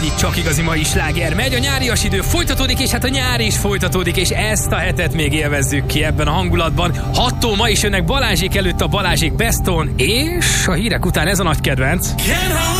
itt csak igazi mai sláger megy, a nyárias idő folytatódik, és hát a nyár is folytatódik, és ezt a hetet még élvezzük ki ebben a hangulatban. 6-tól ma is jönnek Balázsék, előtt a Balázsék Beston, és a hírek után ez a nagy kedvenc.